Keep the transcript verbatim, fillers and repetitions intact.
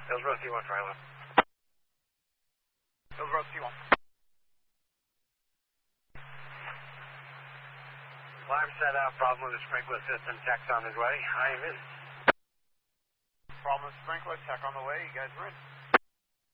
Hillsborough T one, Trailer. Hillsborough T one. Alarm set out, problem with the sprinkler system, tech's on his way. I am in. Problem with sprinkler, tech on the way, you guys ready?